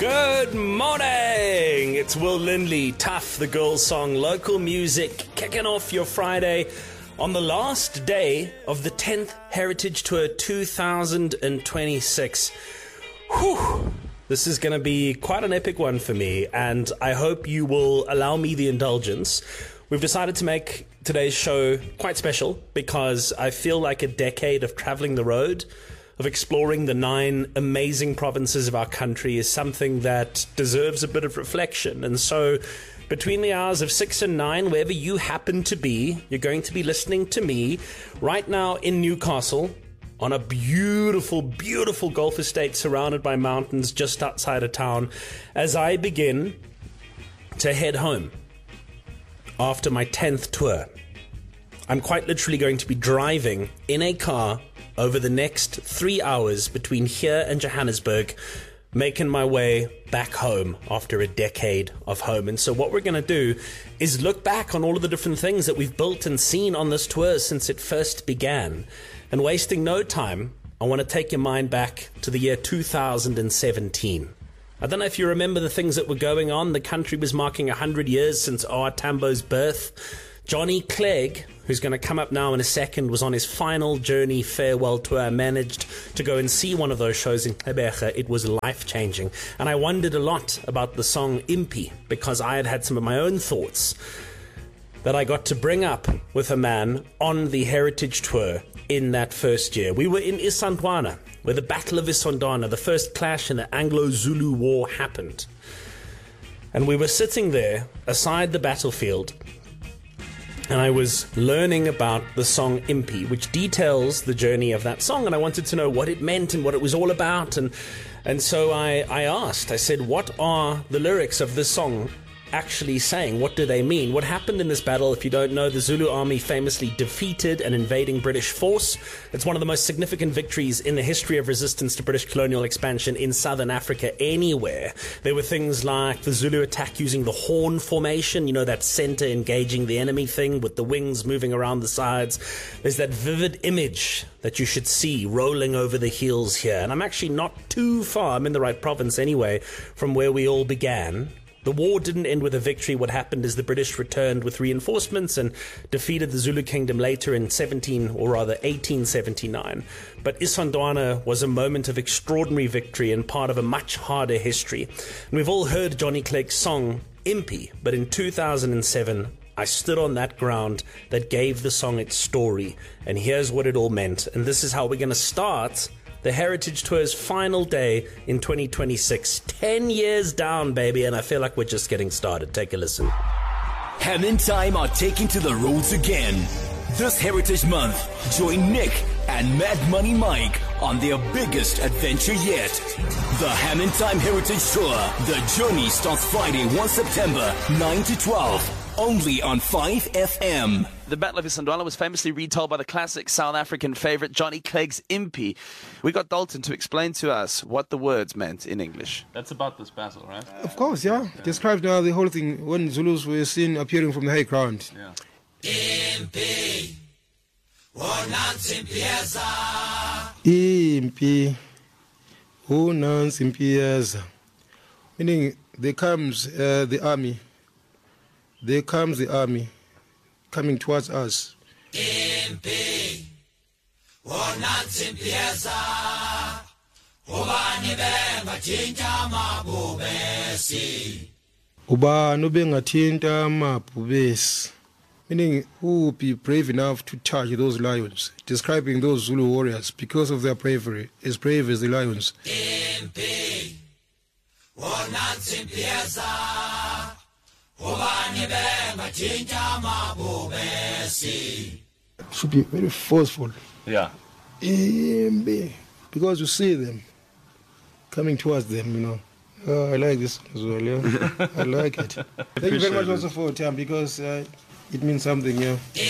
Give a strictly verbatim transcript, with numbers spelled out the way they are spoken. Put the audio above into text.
Good morning! It's Will Lindley, Tough, the girls' song, local music, kicking off your Friday on the last day of the tenth Heritage Tour two thousand twenty-six. Whew! This is going to be quite an epic one for me, and I hope you will allow me the indulgence. We've decided to make today's show quite special because I feel like a decade of traveling the road, of exploring the nine amazing provinces of our country, is something that deserves a bit of reflection. And so between the hours of six and nine, wherever you happen to be, you're going to be listening to me right now in Newcastle on a beautiful, beautiful golf estate surrounded by mountains just outside of town as I begin to head home after my tenth tour. I'm quite literally going to be driving in a car over the next three hours between here and Johannesburg, making my way back home after a decade of home. And so what we're going to do is look back on all of the different things that we've built and seen on this tour since it first began. And wasting no time, I want to take your mind back to the year two thousand seventeen. I don't know if you remember the things that were going on. The country was marking one hundred years since O R Tambo's birth. Johnny Clegg, who's going to come up now in a second, was on his final journey farewell tour. I managed to go and see one of those shows in Gqeberha. It was life-changing. And I wondered a lot about the song Impi because I had had some of my own thoughts that I got to bring up with a man on the Heritage Tour in that first year. We were in Isandlwana, where the Battle of Isandlwana, the first clash in the Anglo-Zulu War, happened. And we were sitting there aside the battlefield, and I was learning about the song Impi, which details the journey of that song, and I wanted to know what it meant and what it was all about. And and so I, I asked, I said, what are the lyrics of this song actually saying? What do they mean? What happened in this battle? If you don't know, the Zulu army famously defeated an invading British force. It's one of the most significant victories in the history of resistance to British colonial expansion in southern Africa anywhere. There were things like the Zulu attack using the horn formation, you know, that center engaging the enemy thing with the wings moving around the sides. There's that vivid image that you should see rolling over the hills here. And I'm actually not too far, I'm in the right province anyway, from where we all began. The war didn't end with a victory. What happened is the British returned with reinforcements and defeated the Zulu kingdom later in seventeen, or rather eighteen seventy-nine. But Isandlwana was a moment of extraordinary victory and part of a much harder history. And we've all heard Johnny Clegg's song Impi, but in two thousand seven, I stood on that ground that gave the song its story. And here's what it all meant. And this is how we're going to start the Heritage Tour's final day in twenty twenty-six. Ten years down, baby, and I feel like we're just getting started. Take a listen. Hammin Time are taking to the roads again. This Heritage Month, join Nick and Mad Money Mike on their biggest adventure yet. The Hammin Time Heritage Tour. The journey starts Friday, the first of September, nine to twelve. Only on five F M. The Battle of Isandlwana was famously retold by the classic South African favourite Johnny Clegg's Impi. We got Dalton to explain to us what the words meant in English. That's about this battle, right? Of course, yeah. yeah. Described now the whole thing when Zulus were seen appearing from the high ground. Yeah. Impi, wonansi mpieza. Impi, wonansi mpieza. Meaning, there comes uh, the army. There comes the army coming towards us. Impi, wonansi mpieza. Ubani bengathinta mabubesi. Ubani bengathinta mabubesi. Meaning, who will be brave enough to touch those lions? Describing those Zulu warriors, because of their bravery, as brave as the lions. Impi, wonansi mpieza. Should be very forceful. Yeah. Because you see them coming towards them, you know. Oh, I like this as well, yeah. I like it. Thank you very much also for your time, because uh, it means something, yeah.